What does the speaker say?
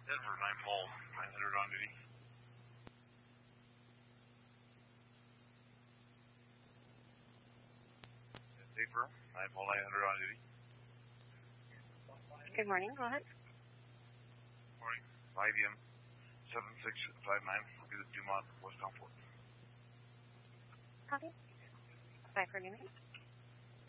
Denver 9 Pole 900 on duty. Paper 9 Pole 900 on duty. Good morning, go ahead. Morning. IBM 7659, Dumont, West Southport. Copy. Bye for a minute.